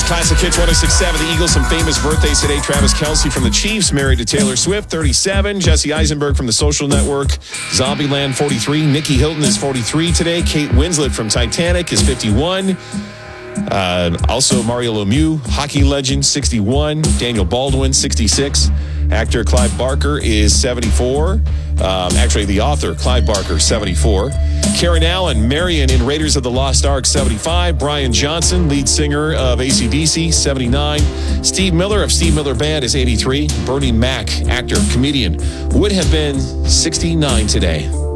Classic Hits 106.7. The Eagles, some famous birthdays today. Travis Kelce from the Chiefs, married to Taylor Swift, 37. Jesse Eisenberg from The Social Network, Zombieland, 43. Nikki Hilton is 43 today. Kate Winslet from Titanic is 51. Also, Mario Lemieux, hockey legend, 61. Daniel Baldwin, 66. Actor Clive Barker is 74. Actually, the author, Clive Barker, 74. Karen Allen, Marion in Raiders of the Lost Ark, 75. Brian Johnson, lead singer of AC/DC, 79. Steve Miller of Steve Miller Band is 83. Bernie Mac, actor, comedian, would have been 69 today.